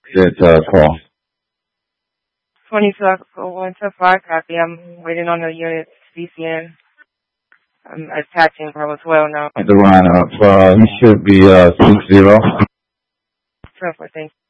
That call. 260125 copy. I'm waiting on the unit CCN. I'm attaching Bravo 12 now. The line up. He should be 6-0. Sure, thank you.